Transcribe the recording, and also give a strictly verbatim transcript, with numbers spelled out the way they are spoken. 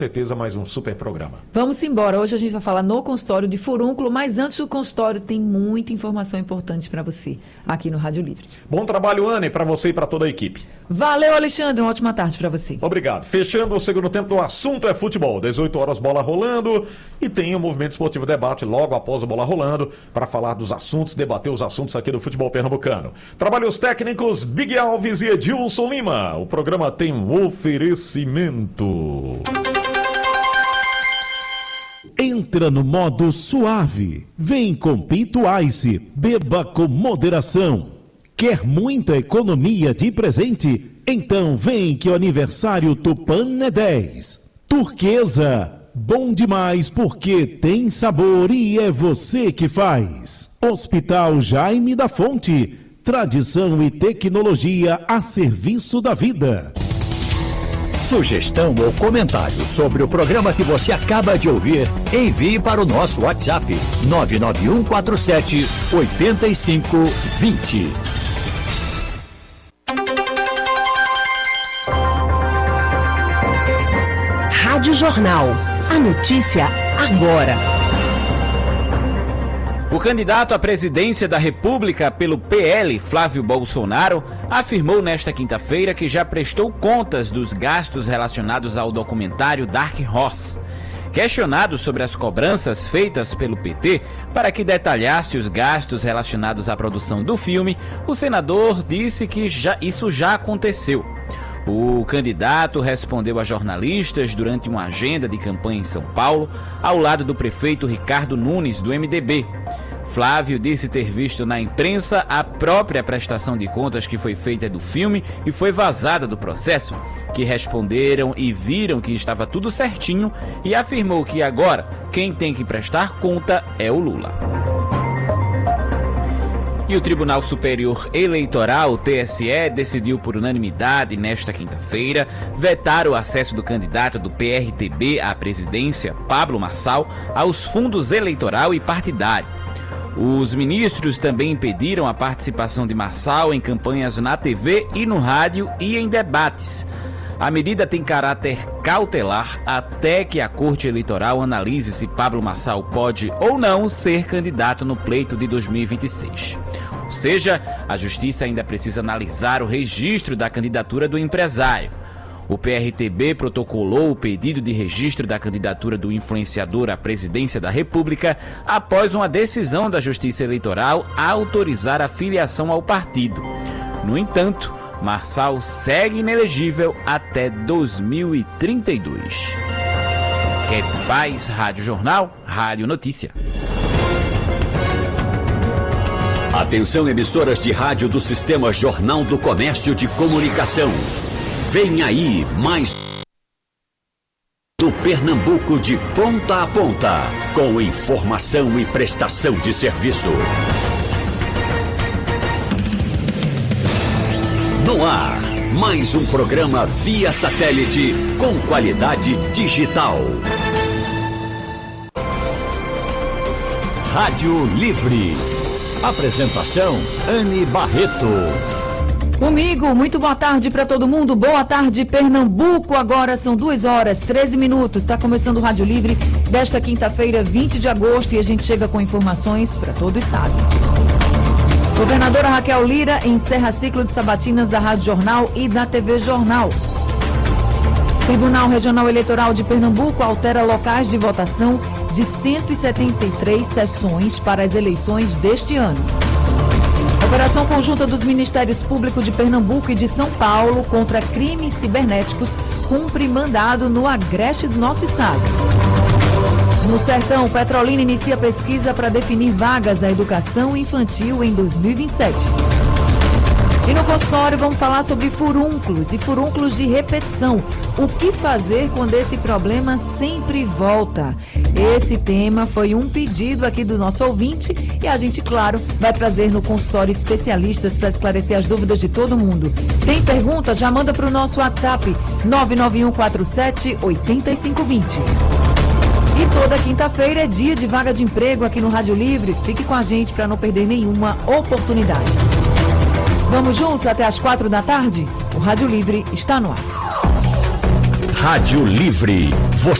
certeza mais um super programa. Vamos embora. Hoje a gente vai falar no consultório de furúnculo, mas antes do consultório tem muita informação importante para você aqui no Rádio Livre. Bom trabalho, Ana, e para você e para toda a equipe. Valeu, Alexandre. Uma ótima tarde para você. Obrigado. Fechando o segundo tempo do assunto é futebol. dezoito horas, bola rolando, e tem o Movimento Esportivo Debate logo após a bola rolando para falar dos assuntos, debater os assuntos aqui do futebol pernambucano. Trabalhos técnicos Big Alves e Edilson Lima. O programa tem um oferecimento. Entra no modo suave. Vem com Pinto Ice. Beba com moderação. Quer muita economia de presente? Então vem que o aniversário Tupan é dez. Turquesa. Bom demais porque tem sabor e é você que faz. Hospital Jaime da Fonte. Tradição e tecnologia a serviço da vida. Sugestão ou comentário sobre o programa que você acaba de ouvir, envie para o nosso WhatsApp nove nove um quatro sete oito cinco dois zero. Rádio Jornal. A notícia agora. O candidato à presidência da República pelo P L, Flávio Bolsonaro, afirmou nesta quinta-feira que já prestou contas dos gastos relacionados ao documentário Dark Horse. Questionado sobre as cobranças feitas pelo P T para que detalhasse os gastos relacionados à produção do filme, o senador disse que já, isso já aconteceu. O candidato respondeu a jornalistas durante uma agenda de campanha em São Paulo, ao lado do prefeito Ricardo Nunes, do M D B. Flávio disse ter visto na imprensa a própria prestação de contas que foi feita do filme e foi vazada do processo, que responderam e viram que estava tudo certinho, e afirmou que agora quem tem que prestar conta é o Lula. E o Tribunal Superior Eleitoral, o T S E, decidiu por unanimidade nesta quinta-feira vetar o acesso do candidato do P R T B à presidência, Pablo Marçal, aos fundos eleitoral e partidário. Os ministros também impediram a participação de Marçal em campanhas na T V e no rádio e em debates. A medida tem caráter cautelar até que a Corte Eleitoral analise se Pablo Marçal pode ou não ser candidato no pleito de dois mil e vinte e seis. Ou seja, a Justiça ainda precisa analisar o registro da candidatura do empresário. O P R T B protocolou o pedido de registro da candidatura do influenciador à presidência da República após uma decisão da Justiça Eleitoral a autorizar a filiação ao partido. No entanto, Marçal segue inelegível até dois mil e trinta e dois. Kevin Paz, Rádio Jornal, Rádio Notícia. Atenção, emissoras de rádio do Sistema Jornal do Comércio de Comunicação. Vem aí mais do Pernambuco de ponta a ponta, com informação e prestação de serviço. No ar, mais um programa via satélite com qualidade digital. Rádio Livre. Apresentação, Anne Barreto. Comigo, muito boa tarde para todo mundo. Boa tarde, Pernambuco. Agora são duas horas, treze minutos. Está começando o Rádio Livre desta quinta-feira, vinte de agosto, e a gente chega com informações para todo o estado. Governadora Raquel Lira encerra ciclo de sabatinas da Rádio Jornal e da T V Jornal. Tribunal Regional Eleitoral de Pernambuco altera locais de votação de cento e setenta e três sessões para as eleições deste ano. Operação conjunta dos Ministérios Públicos de Pernambuco e de São Paulo contra crimes cibernéticos cumpre mandado no Agreste do nosso estado. No Sertão, Petrolina inicia pesquisa para definir vagas à educação infantil em dois mil e vinte e sete. E no consultório vamos falar sobre furúnculos e furúnculos de repetição. O que fazer quando esse problema sempre volta? Esse tema foi um pedido aqui do nosso ouvinte e a gente, claro, vai trazer no consultório especialistas para esclarecer as dúvidas de todo mundo. Tem pergunta? Já manda para o nosso WhatsApp nove nove um quatro sete oito cinco dois zero. E toda quinta-feira é dia de vaga de emprego aqui no Rádio Livre. Fique com a gente para não perder nenhuma oportunidade. Vamos juntos até às quatro da tarde? O Rádio Livre está no ar. Rádio Livre. Você